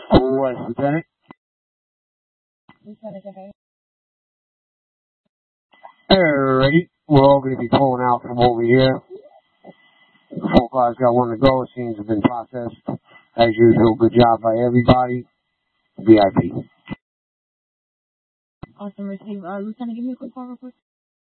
What, Lieutenant? Alrighty, we're all going to be pulling out from over here. 4 cars got one to go. Scenes have been processed. As usual, good job by everybody. VIP. Awesome, receive. Lieutenant, give me a quick call real quick.